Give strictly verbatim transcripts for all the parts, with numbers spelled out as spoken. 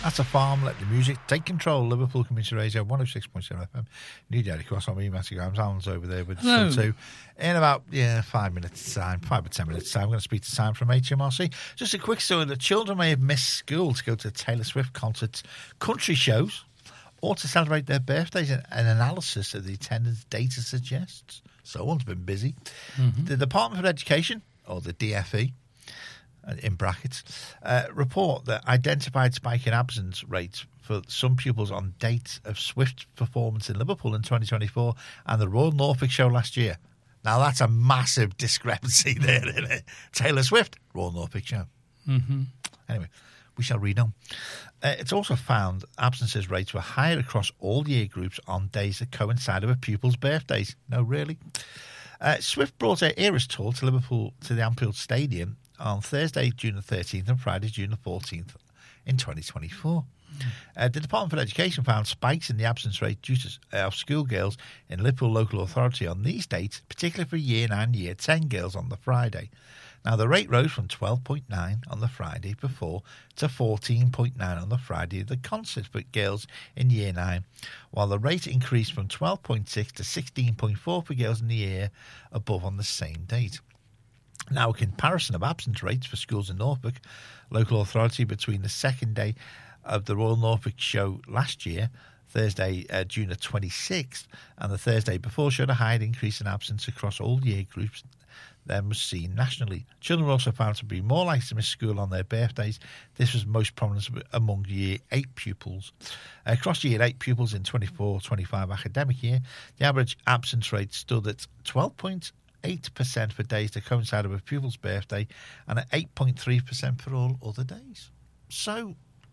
That's a farm. Let the music take control. Liverpool Community Radio, one oh six point seven F M. New Daily Cross on me, Matty Grams. Alan's over there with Hello. Sun two. In about, yeah, five minutes' time, five or ten minutes' time, I'm going to speak to Sam from H M R C. Just a quick story. The children may have missed school to go to Taylor Swift concerts, country shows, or to celebrate their birthdays. An analysis of the attendance data suggests someone's been busy. Mm-hmm. The Department for Education, or the D F E, in brackets, uh, report that identified spike in absence rates for some pupils on dates of Swift performance in Liverpool in twenty twenty-four and the Royal Norfolk show last year. Now, that's a massive discrepancy there, isn't it? Taylor Swift, Royal Norfolk show. Mm-hmm. Anyway, we shall read on. Uh, it's also found absences rates were higher across all year groups on days that coincided with pupils' birthdays. No, really? Uh, Swift brought her Eras tour to Liverpool, to the Anfield Stadium, on Thursday, June the thirteenth, and Friday, June the fourteenth in twenty twenty-four. Mm. Uh, the Department for Education found spikes in the absence rate due to uh, of schoolgirls in Liverpool local authority on these dates, particularly for Year nine, Year ten girls on the Friday. Now, the rate rose from twelve point nine on the Friday before to fourteen point nine on the Friday of the concert for girls in Year nine, while the rate increased from twelve point six to sixteen point four for girls in the year above on the same date. Now, a comparison of absence rates for schools in Norfolk local authority between the second day of the Royal Norfolk show last year, Thursday, uh, June the twenty-sixth, and the Thursday before showed a higher increase in absence across all year groups than was seen nationally. Children were also found to be more likely to miss school on their birthdays. This was most prominent among Year eight pupils. Across Year eight pupils in twenty-four twenty-five academic year, the average absence rate stood at twelve point eight percent for days that coincided with pupils' birthday and at eight point three percent for all other days. So,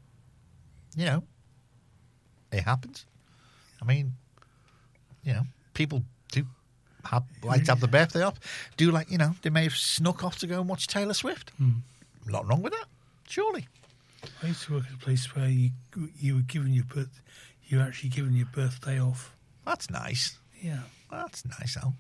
you know, it happens. I mean, you know, people do have, like to have the birthday off. Do like, you know, they may have snuck off to go and watch Taylor Swift. Mm. Not wrong with that, surely. I used to work at a place where you you were given your birth, you were actually given your birthday off. That's nice. Yeah. That's nice, Al.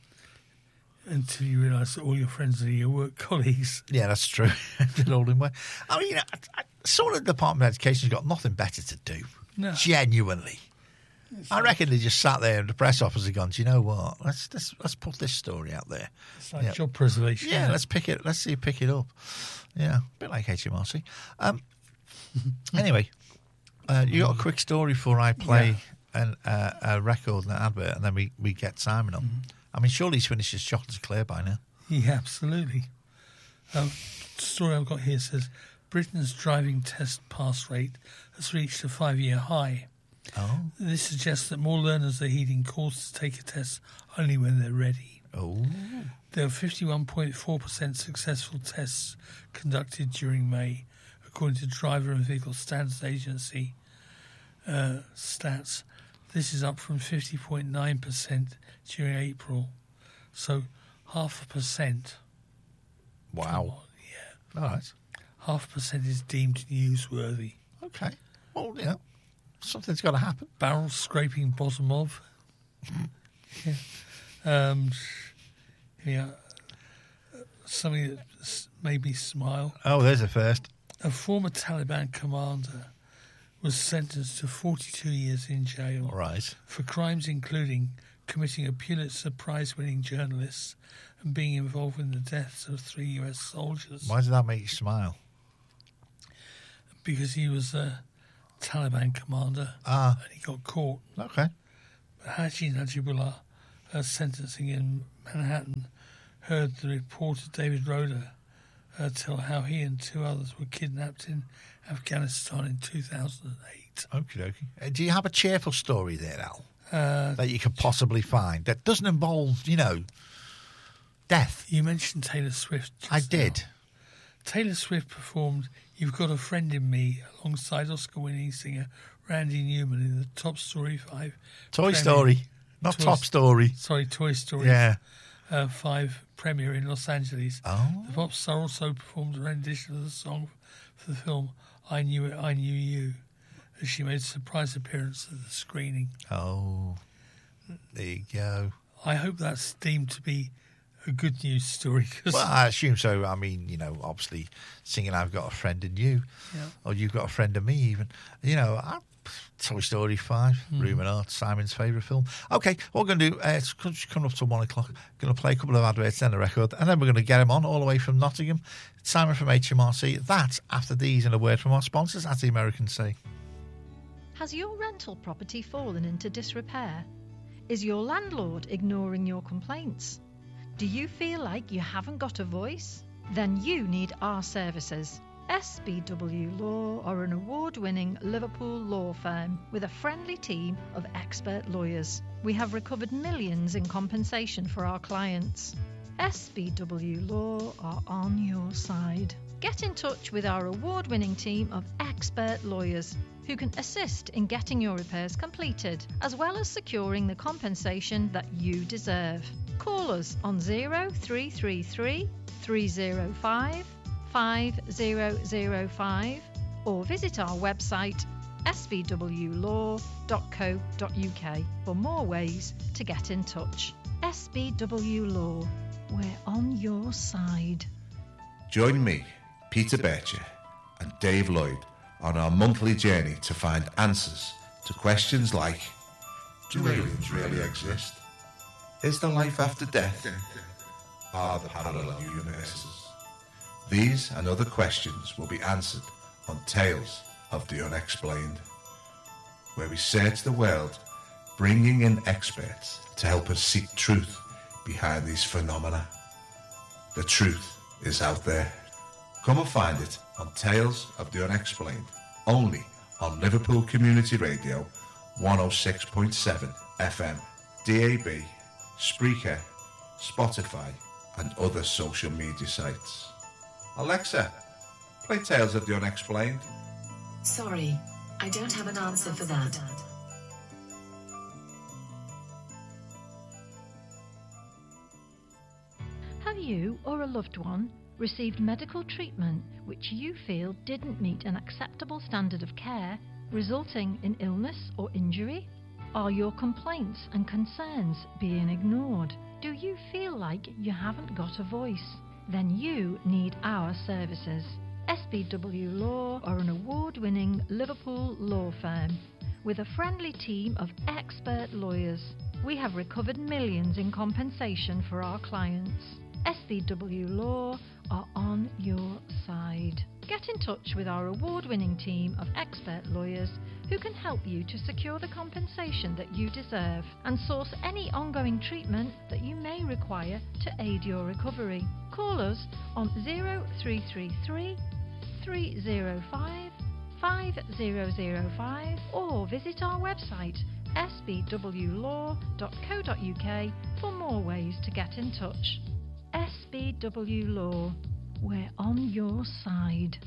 Until you realise that all your friends are your work colleagues. Yeah, that's true. Good old way. I mean, you know, I, I, sort of the Department of Education's got nothing better to do. No. Genuinely. It's I reckon they just sat there and the press officer gone, do you know what? Let's let's, let's put this story out there. It's like yeah. job preservation. Yeah, let's pick it. Let's see you pick it up. Yeah, a bit like H M R C. Um, anyway, uh, you got a quick story before I play yeah. an, uh, a record and an advert, and then we, we get Simon on. Mm-hmm. I mean, surely he's finished his chocolate eclair by now. Yeah, absolutely. Um, the story I've got here says Britain's driving test pass rate has reached a five-year high. Oh. This suggests that more learners are heeding calls to take a test only when they're ready. Oh. There were fifty-one point four percent successful tests conducted during May, according to Driver and Vehicle Standards Agency uh, stats. This is up from fifty point nine percent during April. So half a percent. Wow. Yeah. All right. Half a percent is deemed newsworthy. Okay. Well, yeah. Something's got to happen. Barrel scraping bottom of. yeah. Um, yeah. Something that made me smile. Oh, there's a first. A former Taliban commander was sentenced to forty-two years in jail. All right. For crimes including committing a Pulitzer Prize-winning journalist and being involved in the deaths of three U S soldiers. Why did that make you smile? Because he was a Taliban commander ah. and he got caught. Okay. But Haji Najibullah, uh, sentencing in Manhattan, heard the reporter David Roeder uh, tell how he and two others were kidnapped in Afghanistan in two thousand eight. Okie dokie. Uh, do you have a cheerful story there, Al, uh, that you could possibly find that doesn't involve, you know, death? You mentioned Taylor Swift. I did. Now. Taylor Swift performed You've Got a Friend in Me alongside Oscar-winning singer Randy Newman in the Top Story five. Toy premiere. Story, not Toy Top Story. Sorry, Toy Story yeah. uh, five premiere in Los Angeles. Oh. The pop star also performed a rendition of the song for the film I Knew It, I Knew You, as she made a surprise appearance at the screening. Oh, there you go. I hope that's deemed to be a good news story. Cause Well, I assume so. I mean, you know, obviously singing I've Got a Friend in You, yeah. or You've Got a Friend in Me even. You know, I, Toy Story five, mm. Room and Art, Simon's favourite film. Okay, what we're going to do, uh, it's coming up to one o'clock. Going to play a couple of adverts, then a record, and then we're going to get him on all the way from Nottingham. Simon from H M R C. That's after these and a word from our sponsors, as the Americans say. Has your rental property fallen into disrepair? Is your landlord ignoring your complaints? Do you feel like you haven't got a voice? Then you need our services. S B W Law are an award-winning Liverpool law firm with a friendly team of expert lawyers. We have recovered millions in compensation for our clients. S B W Law are on your side. Get in touch with our award-winning team of expert lawyers who can assist in getting your repairs completed, as well as securing the compensation that you deserve. Call us on zero three three three, three zero five, five zero zero five or visit our website s b w law dot co dot u k for more ways to get in touch. S B W Law, we're on your side. Join me, Peter Bircher, and Dave Lloyd on our monthly journey to find answers to questions like: do aliens really exist? Is there life after death? Are there parallel universes? These and other questions will be answered on Tales of the Unexplained, where we search the world, bringing in experts to help us seek truth behind these phenomena. The truth is out there. Come and find it on Tales of the Unexplained, only on Liverpool Community Radio one oh six point seven F M, D A B, Spreaker, Spotify and other social media sites. Alexa, play Tales of the Unexplained. Sorry, I don't have an answer for that. Have you or a loved one received medical treatment which you feel didn't meet an acceptable standard of care, resulting in illness or injury? Are your complaints and concerns being ignored? Do you feel like you haven't got a voice? Then you need our services. S B W Law are an award-winning Liverpool law firm with a friendly team of expert lawyers. We have recovered millions in compensation for our clients. S B W Law are on your side. Get in touch with our award-winning team of expert lawyers who can help you to secure the compensation that you deserve and source any ongoing treatment that you may require to aid your recovery. Call us on zero three three three, three zero five, five zero zero five or visit our website s b w law dot co dot u k for more ways to get in touch. S B W Law, we're on your side.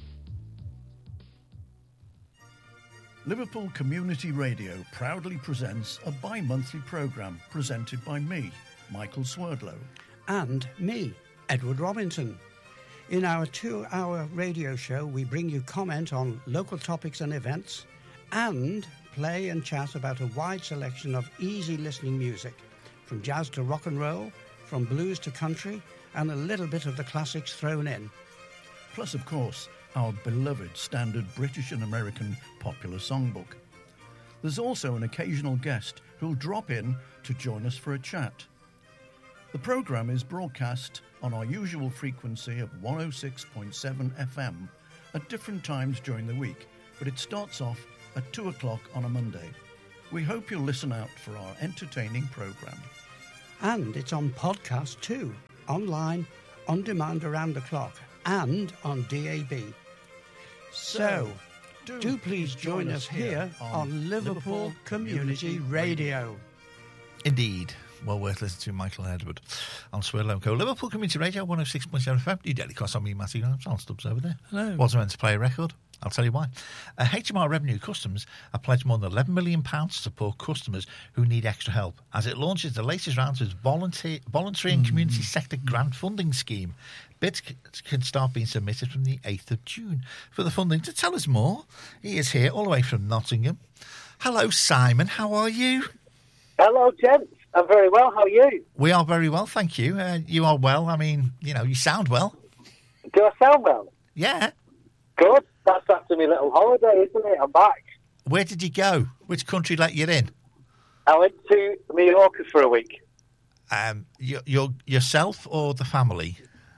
Liverpool Community Radio proudly presents a bi-monthly programme presented by me, Michael Swerdlow. And me, Edward Robinson. In our two-hour radio show, we bring you comment on local topics and events and play and chat about a wide selection of easy listening music, from jazz to rock and roll, from blues to country, and a little bit of the classics thrown in. Plus, of course, our beloved standard British and American popular songbook. There's also an occasional guest who'll drop in to join us for a chat. The programme is broadcast on our usual frequency of one oh six point seven F M at different times during the week, but it starts off at two o'clock on a Monday. We hope you'll listen out for our entertaining programme. And it's on podcast too, online, on demand around the clock, and on D A B. So, do, do please join, join us here on, on Liverpool, Liverpool Community, Community Radio. Indeed. Well worth listening to Michael and Edward on Swirl and Co. Liverpool Community Radio, one oh six point seven F M. You daily cross on me, Matthew. I'm John Stubbs over there. Hello. Wasn't meant to play a record. I'll tell you why. Uh, H M R Revenue Customs have pledged more than eleven million pounds to support customers who need extra help as it launches the latest round of its voluntary, voluntary and community sector grant funding scheme. Bids can start being submitted from the eighth of June. For the funding, to tell us more, he is here all the way from Nottingham. Hello, Simon. How are you? Hello, gents. I'm very well. How are you? We are very well, thank you. Uh, you are well. I mean, you know, you sound well. Do I sound well? Yeah. Good. That's after my little holiday, isn't it? I'm back. Where did you go? Which country let you in? I went to Mallorca for a week. Um, you, your yourself or the family?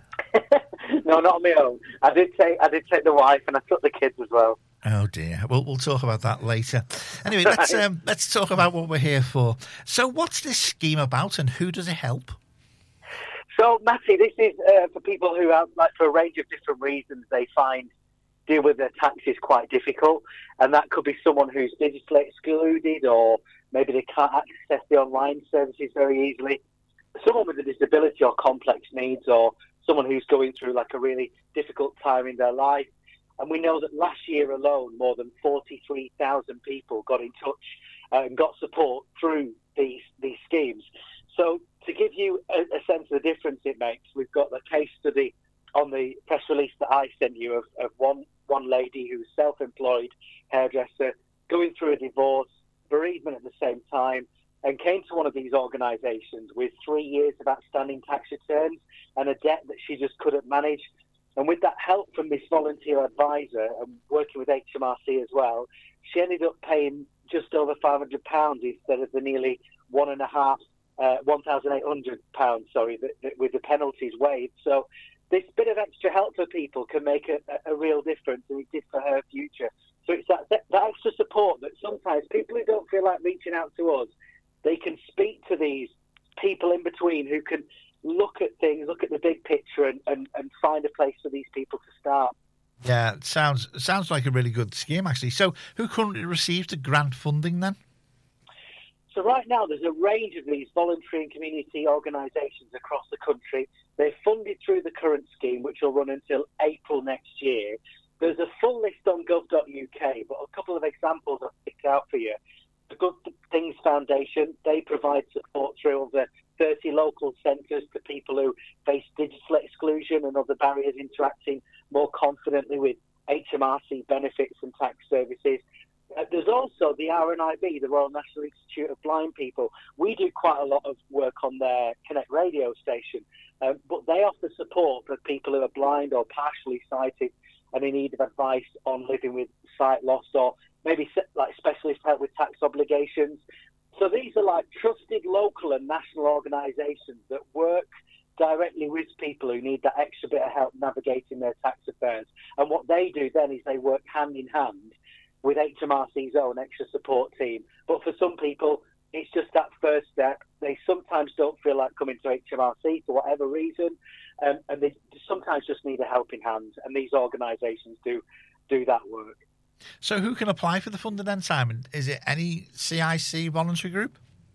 No, not on my own. I did take I did take the wife and I took the kids as well. Oh dear. We'll we'll talk about that later. Anyway, let's um, let's talk about what we're here for. So, what's this scheme about, and who does it help? So, Matty, this is uh, for people who have, like, for a range of different reasons, they find deal with their taxes quite difficult, and that could be someone who's digitally excluded, or maybe they can't access the online services very easily. Someone with a disability or complex needs, or someone who's going through like a really difficult time in their life. And we know that last year alone, more than forty-three thousand people got in touch uh, and got support through these these schemes. So to give you a, a sense of the difference it makes, we've got the case study on the press release that I sent you of, of one, one lady who's self-employed hairdresser, going through a divorce, bereavement at the same time, and came to one of these organisations with three years of outstanding tax returns and a debt that she just couldn't manage. And with that help from this volunteer advisor and working with H M R C as well, she ended up paying just over five hundred pounds instead of the nearly one and a half, uh, one thousand eight hundred pounds, sorry, that, that, with the penalties waived. So this bit of extra help for people can make a, a real difference, and it did for her future. So it's that, that, that extra support that sometimes people who don't feel like reaching out to us, they can speak to these people in between who can look at things, look at the big picture, and, and, and find a place for these people to start. Yeah, it sounds sounds like a really good scheme, actually. So who currently receives the grant funding then? So right now there's a range of these voluntary and community organisations across the country. They're funded through the current scheme, which will run until April next year. There's a full list on gov dot U K, but a couple of examples I've picked out for you. The Good Things Foundation, they provide support through over thirty local centres to people who face digital exclusion and other barriers, interacting more confidently with H M R C benefits and tax services. Uh, there's also the R N I B, the Royal National Institute of Blind People. We do quite a lot of work on their Connect radio station, um, but they offer support for people who are blind or partially sighted and in need of advice on living with sight loss, or maybe like specialist help with tax obligations. So these are like trusted local and national organisations that work directly with people who need that extra bit of help navigating their tax affairs. And what they do then is they work hand in hand with H M R C's own extra support team. But for some people, it's just that first step. They sometimes don't feel like coming to H M R C for whatever reason, um, and they sometimes just need a helping hand, and these organisations do do that work. So who can apply for the funding then, Simon? Is it any C I C voluntary group?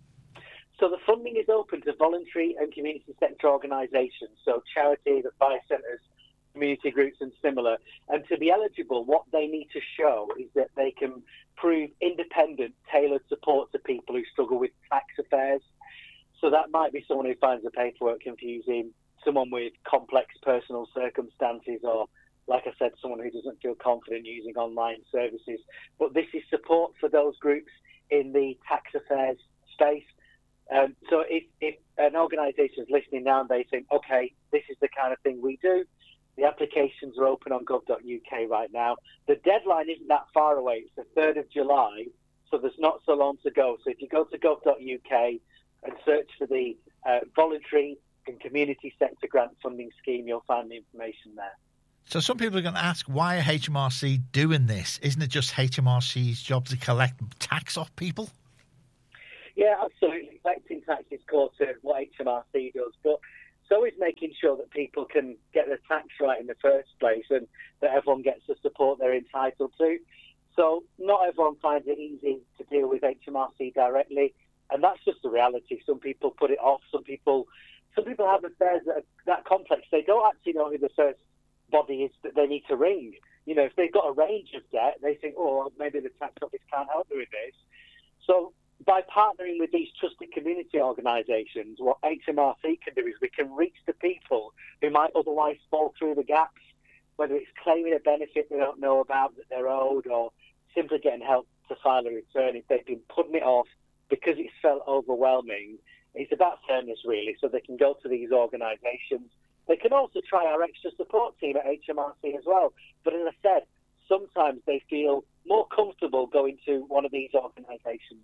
So the funding is open to voluntary and community sector organisations, so charities, advice centres, community groups and similar. And to be eligible, what they need to show is that they can prove independent, tailored support to people who struggle with tax affairs. So that might be someone who finds the paperwork confusing, someone with complex personal circumstances, or, like I said, someone who doesn't feel confident using online services. But this is support for those groups in the tax affairs space. Um, so if, if an organisation is listening now and they think, okay, this is the kind of thing we do, the applications are open on gov dot U K right now. The deadline isn't that far away. It's the third of July, so there's not so long to go. So if you go to gov dot U K and search for the uh, voluntary and community sector grant funding scheme, you'll find the information there. So some people are going to ask, why are H M R C doing this? Isn't it just H M R C's job to collect tax off people? Yeah, absolutely. Collecting tax is core to what H M R C does, but so is making sure that people can get their tax right in the first place, and that everyone gets the support they're entitled to. So not everyone finds it easy to deal with H M R C directly, and that's just the reality. Some people put it off. Some people, some people have affairs that are that complex. They don't actually know who the first body is that they need to ring. You know, if they've got a range of debt, they think, oh, maybe the tax office can't help me with this. So by partnering with these trusted community organisations, what H M R C can do is we can reach the people who might otherwise fall through the gaps, whether it's claiming a benefit they don't know about that they're owed, or simply getting help to file a return if they've been putting it off because it's felt overwhelming. It's about fairness, really, so they can go to these organisations. They can also try our extra support team at H M R C as well. But as I said, sometimes they feel more comfortable going to one of these organisations.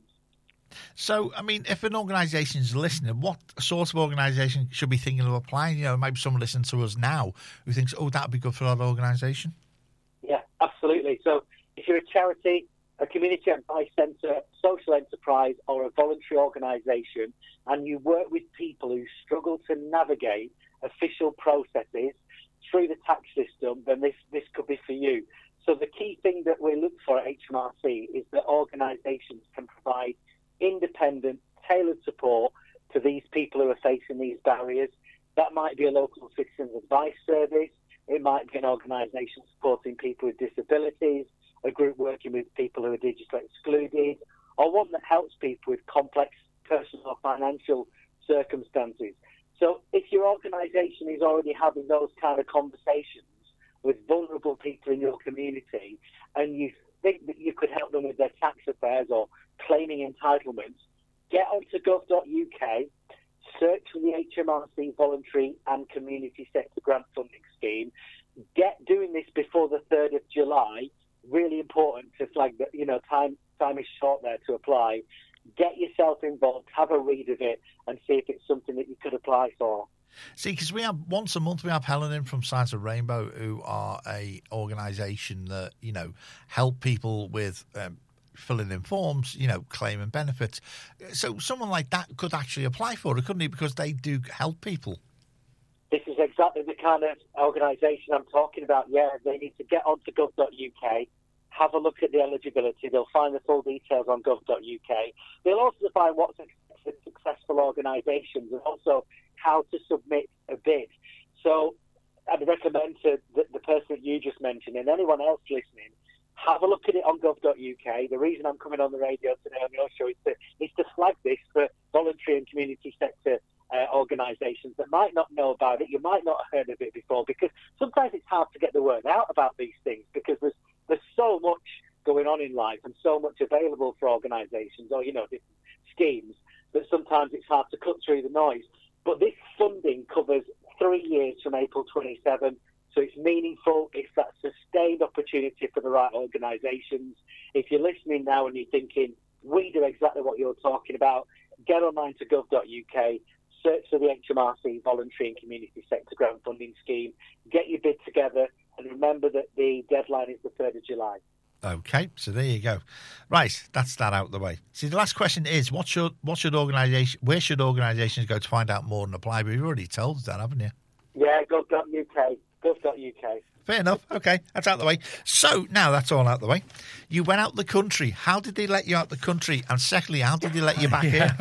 So, I mean, if an organisation is listening, what sort of organisation should be thinking of applying? You know, maybe someone listening to us now who thinks, oh, that would be good for our organisation. Yeah, absolutely. So if you're a charity, a community advice centre, social enterprise, or a voluntary organisation, and you work with people who struggle to navigate official processes through the tax system, then this, this could be for you. So the key thing that we look for at H M R C is that organisations can provide independent, tailored support to these people who are facing these barriers. That might be a local citizens advice service. It might be an organisation supporting people with disabilities, a group working with people who are digitally excluded, or one that helps people with complex personal or financial circumstances. So if your organisation is already having those kind of conversations with vulnerable people in your community, and you think that you could help them with their tax affairs or claiming entitlements, get onto gov dot U K, search for the H M R C Voluntary and Community Sector Grant Funding Scheme. Get doing this before the third of July. Really important to flag that, you know, time time is short there to apply. Get yourself involved, have a read of it, and see if it's something that you could apply for. See, because we have once a month we have Helen in from Signs of Rainbow, who are a organisation that, you know, help people with um, filling in forms, you know, claiming benefits. So someone like that could actually apply for it, couldn't he? Because they do help people. This is exactly the kind of organisation I'm talking about. Yeah, they need to get onto gov dot U K, have a look at the eligibility. They'll find the full details on gov dot U K. They'll also find what's a successful organisations and also how to submit a bid. So I'd recommend to the, the person that you just mentioned and anyone else listening, have a look at it on gov dot U K. The reason I'm coming on the radio today on your show is to, is to flag this for voluntary and community sector uh, organisations that might not know about it. You might not have heard of it before, because sometimes it's hard to get the word out about these things because there's, there's so much going on in life and so much available for organisations or, you know, different schemes that sometimes it's hard to cut through the noise. But this funding covers three years from April twenty-seventh, so it's meaningful. It's that sustained opportunity for the right organisations. If you're listening now and you're thinking, we do exactly what you're talking about, get online to gov dot U K, search for the H M R C Voluntary and Community Sector Grant Funding Scheme, get your bid together, and remember that the deadline is the third of July. Okay, so there you go. Right, that's that out of the way. See, the last question is, what should what should organisation, where should organisations go to find out more and apply? But you've already told us that, haven't you? Yeah, gov dot U K, gov dot U K. Fair enough. Okay, that's out of the way. So now that's all out of the way. You went out the country. How did they let you out the country? And secondly, how did they let you back Yeah.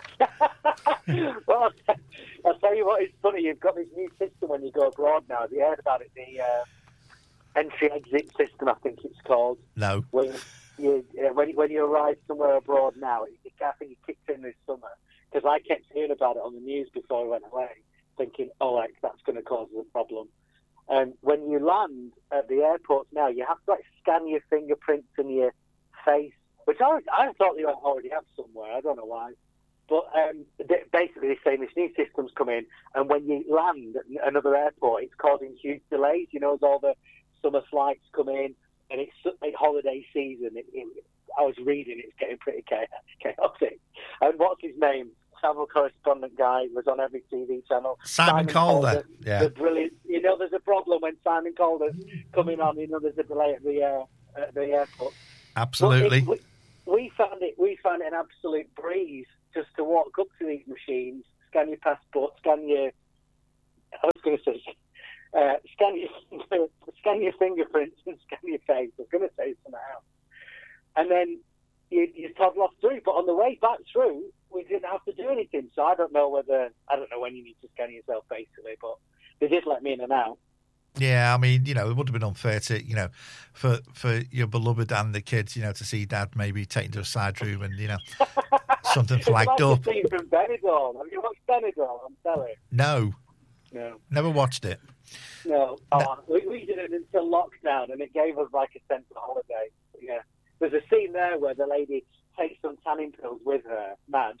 here? Well, I'll tell you what, it's funny. You've got this new system when you go abroad now. Have you heard about it? The uh, entry-exit system, I think it's called. No. When you, uh, when, when you arrive somewhere abroad now, it, it, I think it kicked in this summer, because I kept hearing about it on the news before I went away, thinking, oh, like, that's going to cause us a problem. And when you land at the airports now, you have to like scan your fingerprints and your face, which I, I thought you already have somewhere. I don't know why. But um, they, basically, they're saying this new system's come in, and when you land at another airport, it's causing huge delays. You know, as all the summer flights come in, and it's like holiday season. It, it, I was reading, it's getting pretty chaotic. And what's his name? Travel correspondent guy was on every T V channel. Simon, Simon Calder. Calder. Yeah. The brilliant. You know, there's a problem when Simon Calder's coming on. You know, there's a delay at the uh, at the airport. Absolutely. We, we found it. We found it an absolute breeze just to walk up to these machines, scan your passport, scan your. I was going to say, uh, scan your scan your fingerprints and scan your face. I was going to say something else, and then you you toddle off through. But on the way back through, we didn't have to do anything. So I don't know whether I don't know when you need to scan yourself basically, but they did let me in and out. Yeah, I mean, you know, it would have been unfair to, you know, for for your beloved and the kids, you know, to see Dad maybe taken to a side room and, you know, something flagged it's up. Like from Benidorm. Have you watched Benidorm? I'm telling. No. No. Never watched it. No. Oh, no. We, we did it until lockdown, and it gave us like a sense of holiday. Yeah. There's a scene there where the lady takes some tanning pills with her, Madge,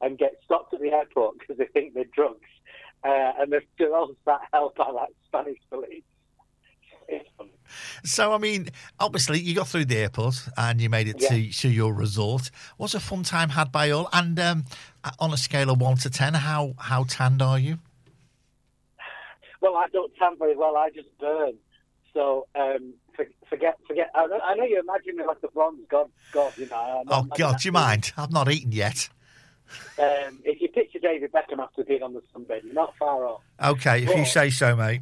and get stopped at the airport because they think they're drugs. Uh, and they're all sat held by like Spanish police. It's fun. So, I mean, obviously you got through the airport and you made it Yeah. to, to your resort. Was a fun time had by all? And um, on a scale of one to ten, how, how tanned are you? Well, I don't tan very well. I just burn. So um, for, forget, forget. I know, I know you imagine me like the bronze god, god you know. I'm Oh, not- God, do you mind? I've not eaten yet. Um, if you picture David Beckham after being on the sunbed, you're not far off. Okay, if you Well- say so, mate.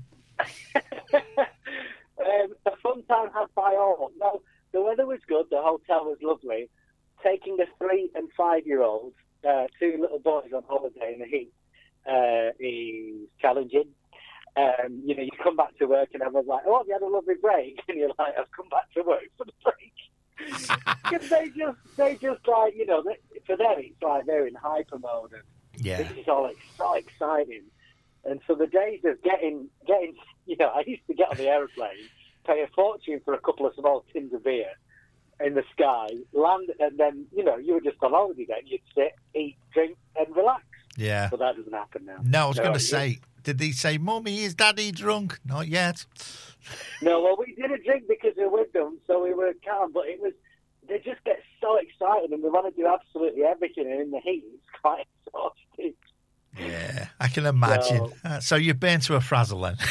um, a fun time had by all. No, the weather was good. The hotel was lovely. Taking a three and five year old, uh, two little boys on holiday in the heat, uh, is challenging. Um, you know, you come back to work and everyone's like, "Oh, have you had a lovely break?" And you're like, "I've come back to work for the break." Because they just, they just like, you know, they, for them it's like they're in hyper mode and Yeah. this is all ex- so exciting. And so the days of getting, getting, you know, I used to get on the aeroplane, pay a fortune for a couple of small tins of beer in the sky, land, and then, you know, you were just on holiday then. You'd sit, eat, drink, and relax. Yeah. But that doesn't happen now. No, I was No, going to it- say, did he say, Mummy, is Daddy drunk? Not yet. No, well, we didn't drink because we were with them, so we were calm. But it was, they just get so excited and they want to do absolutely everything. And in the heat, it's quite exhausting. Yeah, I can imagine. So- Uh, so you've been to a frazzle then?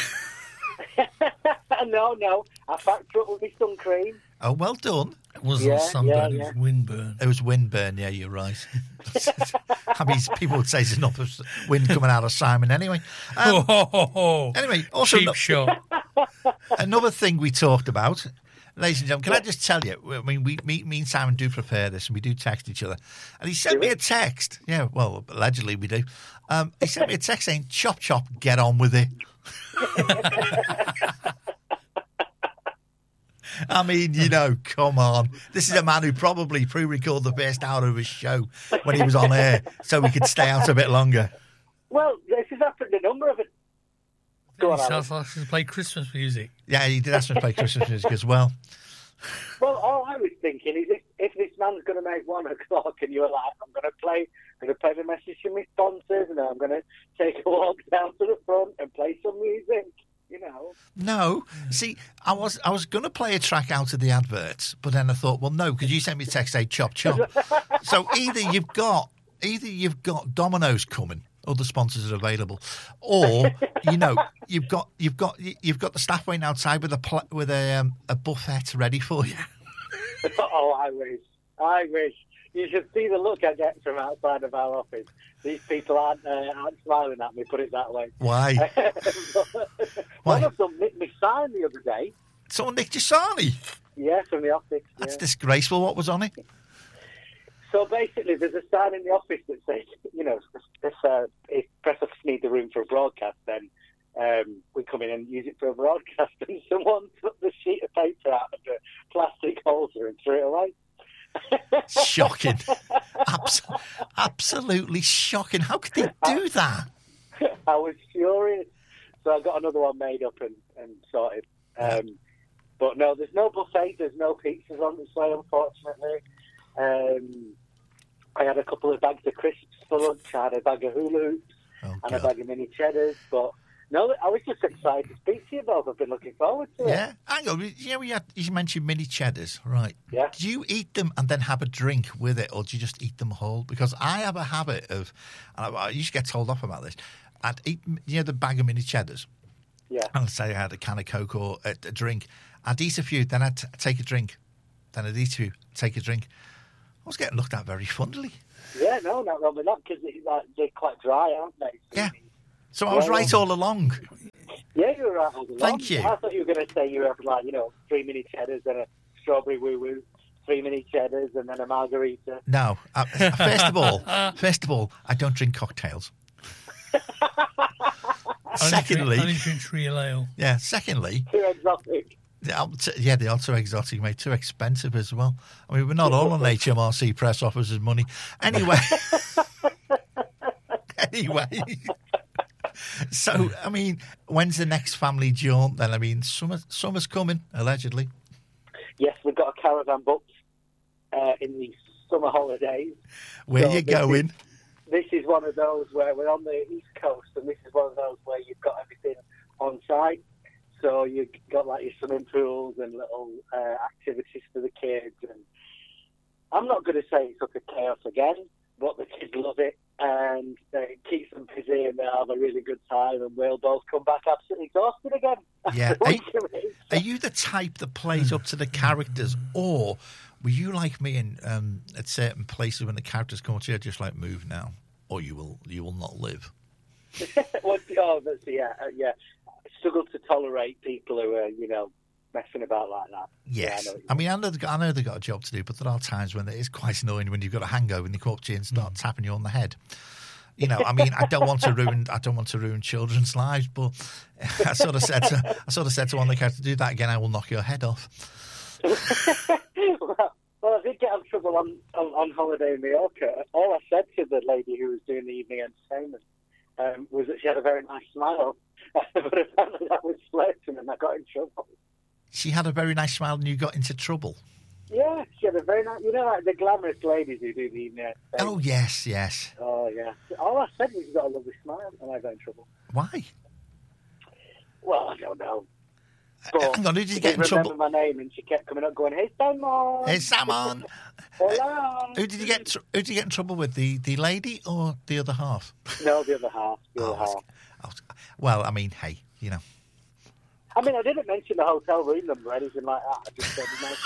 no, no. I packed up with my sun cream. Oh, well done. It wasn't Yeah, sunburn, yeah, it was yeah. windburn. It was windburn, yeah, you're right. I mean, people would say there's enough of wind coming out of Simon anyway. Um, Oh, ho, ho, ho. Anyway, also Cheap no- shot. another thing we talked about, ladies and gentlemen, can I just tell you, I mean, we, me, me and Simon do prepare this and we do text each other. And he sent me a text. Yeah, well, allegedly we do. Um, he sent me a text saying, chop, chop, get on with it. I mean, you know, come on. This is a man who probably pre-recorded the first hour of his show when he was on air so we could stay out a bit longer. Well, this has happened a number of it. Go on, He Alan. sounds like he play Christmas music. Yeah, he did ask me to play Christmas music as well. Well, all I was thinking is if, if this man's going to make one o'clock and you're like, I'm going to play, I'm going to play the message to my sponsors and I'm going to take a walk down to the front and play some music, you know. No, see, I was I was going to play a track out of the adverts, but then I thought, well, no, because you sent me a text saying chop chop. So either you've got either you've got Domino's coming, other sponsors are available, or you know you've got you've got you've got the staff waiting outside with a pl- with a um, a buffet ready for you. Oh, I wish. I wish. You should see the look I get from outside of our office. These people aren't, uh, aren't smiling at me, put it that way. Why? One Why? of them nicked me sign the other day. Someone nicked your sarnie. Yeah, from the office. That's yeah. disgraceful. What was on it? So basically, there's a sign in the office that says, you know, if, uh, if press office need the room for a broadcast, then um, we come in and use it for a broadcast. And someone took the sheet of paper out of the plastic holder and threw it away. Shocking. Abs- absolutely shocking. How could they do that? I was furious. So I got another one made up and, and sorted. Um, but no, there's no buffet, there's no pizzas on display, unfortunately. Um, I had a couple of bags of crisps for lunch. I had a bag of hula hoops Oh, and a God. bag of mini cheddars. But no, I was just excited to speak to you both. I've been looking forward to it. Yeah, hang on. You know, we had, you mentioned mini cheddars, right? Yeah. Do you eat them and then have a drink with it, or do you just eat them whole? Because I have a habit of, and I, I used to get told off about this. I'd eat, you know, the bag of mini cheddars. Yeah. And say I had a can of Coke or a, a drink. I'd eat a few, then I'd t- take a drink. Then I'd eat a few, take a drink. I was getting looked at very fondly. Yeah, no, not wrong with that because like, they're quite dry, aren't they? Yeah. So I was Yeah. right all along. Yeah, you were right all along. Thank you. I thought you were going to say you were like, you know, three mini cheddars and a strawberry woo woo, three mini cheddars and then a margarita. No. Uh, first of all, first of all, I don't drink cocktails. Secondly, only drink real ale. yeah. Secondly, Too exotic. yeah, t- yeah, they are too exotic, mate. Too expensive as well. I mean, we're not all on H M R C press officers' money. Anyway, anyway. So, I mean, when's the next family jaunt then? I mean, summer, summer's coming, allegedly. Yes, we've got a caravan booked uh, in the summer holidays. Where So you this going? this is one of those where we're on the East Coast, and this is one of those where you've got everything on site. So you've got like your swimming pools and little uh, activities for the kids. And I'm not going to say it's utter chaos again, but the kids love it, and it keeps them busy, and they have a really good time, and we'll both come back absolutely exhausted again. Yeah. Are, are you the type that plays up to the characters, or were you like me in um, at certain places when the characters come to you, just like move now, or you will you will not live? well, oh, that's, yeah, uh, yeah. I struggle to tolerate people who are, you know, messing about like that. Yes. Yeah, I, know I mean, I know, they've got, I know they've got a job to do, but there are times when it is quite annoying when you've got a hangover and they come up to you and start tapping you on the head. You know, I mean, I don't want to ruin, I don't want to ruin children's lives, but I sort of said to, I sort of said to one of the characters, do that again, I will knock your head off. well, well, I did get in trouble on, on, on holiday in Mallorca. All I said to the lady who was doing the evening entertainment um, was that she had a very nice smile. But apparently that was flirting, and I got in trouble. She had a very nice smile and you got into trouble? Yeah, she had a very nice... You know, like the glamorous ladies who do the evening entertainment. Oh, yes, yes. Oh, yeah. All I said was you got a lovely smile, and I got in trouble. Why? Well, I don't know. But Hang on, who did you she get in didn't trouble? remember my name, and she kept coming up going, hey, Simon! Hey, Simon! Hola! Who did you get? Tr- who did you get in trouble with? The the lady or the other half? No, the other half. The Oh, other half. I was- well, I mean, hey, you know. I mean, I didn't mention the hotel room number or anything like that. I just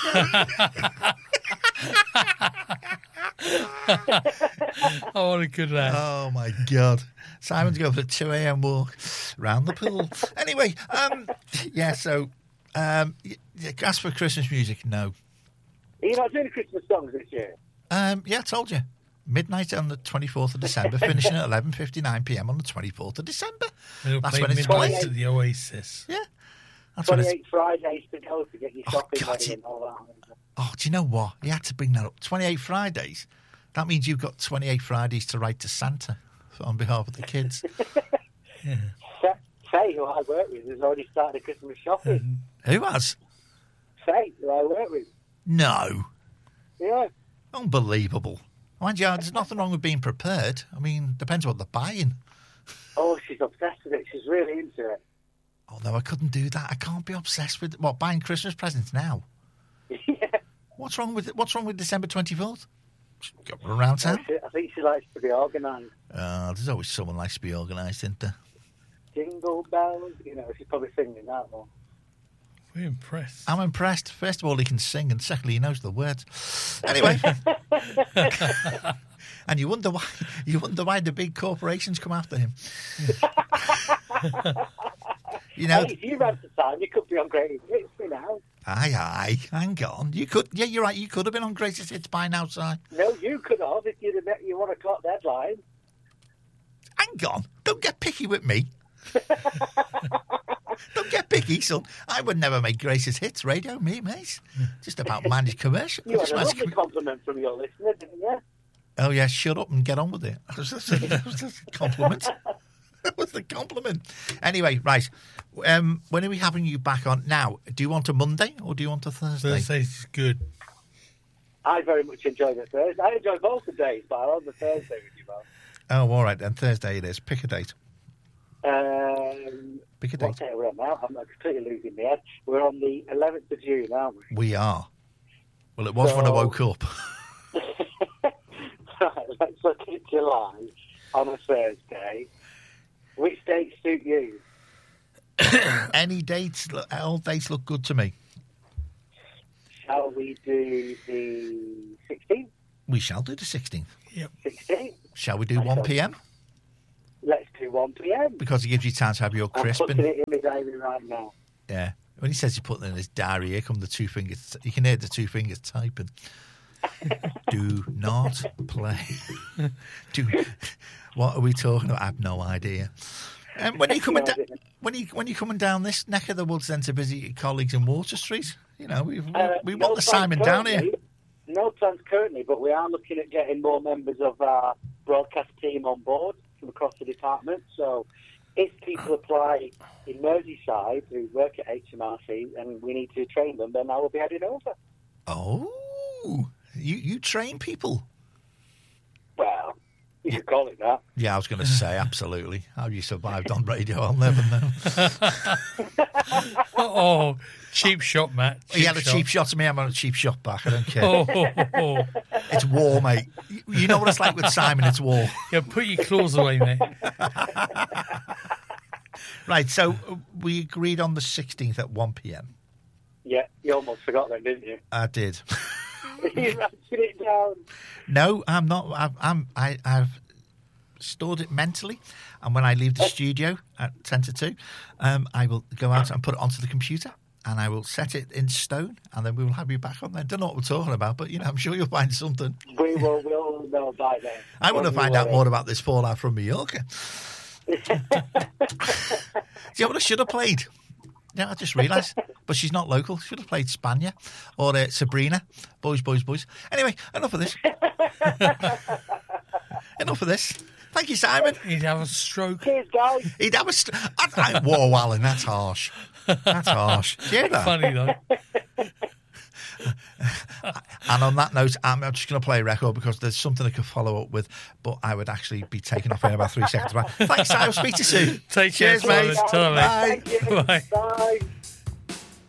said nice. Oh, what a good lad. Oh my God, Simon's going for a two a.m. walk round the pool. Anyway, um, yeah. So, um, y- y- as for Christmas music, no. Are you not doing the Christmas songs this year? Um, yeah, I told you. Midnight on the twenty-fourth of December, finishing at eleven fifty-nine p.m. on the twenty-fourth of December. They'll That's play when it's Midnight played. at the Oasis. Yeah. That's when it's... twenty-eight Fridays to go to get your Oh, shopping God, ready it- and all that. Oh, do you know what? You had to bring that up. twenty-eight Fridays. That means you've got twenty-eight Fridays to write to Santa on behalf of the kids. Yeah. Faye, who I work with, has already started Christmas shopping. Who has? Faye, who I work with. No. Yeah. Unbelievable. Mind you, there's nothing wrong with being prepared. I mean, depends what they're buying. Oh, she's obsessed with it. She's really into it. Although I couldn't do that. I can't be obsessed with, what, buying Christmas presents now? yeah. What's wrong with What's wrong with December twenty-fourth? Go around town. I think she likes to be organised. Uh, there's always someone likes to be organised, isn't there? Jingle bells. You know, she's probably singing that one. We're impressed. I'm impressed. First of all, he can sing, and secondly, he knows the words. Anyway, and you wonder why you wonder why the big corporations come after him. You know, Hey, if you ran to time, you could be on Great Hits me now. aye, aye, hang on. You could, yeah, you're right. You could have been on Greatest Hits by now, Si. No, you could have if you'd have met your one o'clock deadline. Hang on. Don't get picky with me. Don't get picky, son. I would never make Greatest Hits radio, me, mate. Just about managed commercial. You had Just a managed lovely com- compliment from your listener, didn't you? Oh, yeah, shut up and get on with it. That was just a, that was just a compliment. That was the compliment. Anyway, right. Um, when are we having you back on? Now, do you want a Monday or do you want a Thursday? Thursday's good. I very much enjoy the Thursday. I enjoy both the days, but I love the Thursday with you, man. Oh, all right, then. Thursday it is. Pick a date. Um, Pick a what date. day are we on now? I'm completely losing my head. We're on the eleventh of June, aren't we? We are. Well, it was So- when I woke up. Right, let's look at July on a Thursday. Which dates suit you? Any dates, look- all dates look good to me. Shall we do the sixteenth? We shall do the sixteenth. sixteenth? Shall we do one p.m.? Let's do one p.m. Because it gives you time to have your I'm crisp. putting And, it in my diary right now. yeah. When he says he's putting it in his diary, here come the two fingers. You can hear the two fingers typing. Do not play. Do. What are we talking about? I have no idea. And when are you coming No down? idea. When you when you coming down this neck of the woods, then to visit your colleagues in Water Street? You know, we we, Uh, we no want the plans Simon down here. currently. No plans currently, but we are looking at getting more members of our broadcast team on board from across the department. So if people apply in Merseyside who work at H M R C and we need to train them, then I will be heading over. Oh, you you train people. Well, You could call it that. Yeah, I was going to say, absolutely. How you survived on radio, I'll never know. Oh, cheap shot, Matt. Cheap he had a shot. cheap shot to me, I'm on a cheap shot back. I don't care. Oh, oh, oh. It's war, mate. You know what it's like with Simon, it's war. Yeah, put your claws away, mate. Right, so uh, we agreed on the sixteenth at one p.m. Yeah, you almost forgot that, didn't you? I did. You ratcheted it down. No, I'm not. I've, I'm, I, I've stored it mentally, and when I leave the studio at ten to two, um, I will go out and put it onto the computer, and I will set it in stone, and then we will have you back on there. Don't know what we're talking about, but you know, I'm sure you'll find something. We will we'll know by then. I want to Don't you find out worry. more about this fallout from Mallorca. Do you know what I should have played? Yeah, I just realised. But she's not local. Should have played Spania or uh, Sabrina. Boys, boys, boys. Anyway, enough of this. Enough of this. Thank you, Simon. He'd have a stroke. Cheers, guys. He'd have a... St- I, I, whoa, Alan, that's harsh. That's harsh. Do you hear that? Funny, though. And on that note, I'm just going to play a record because there's something I could follow up with, but I would actually be taken off in about three seconds. Thanks, Simon. Speak to you soon. Take care, Cheers, mate. Simon. Ta-ra, mate. Bye. Thank you. Bye. Bye.